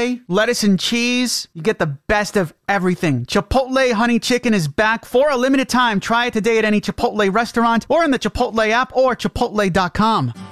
Chipotle, lettuce and cheese. You get the best of everything. Chipotle Honey Chicken is back for a limited time. Try it today at any Chipotle restaurant or in the Chipotle app or chipotle.com.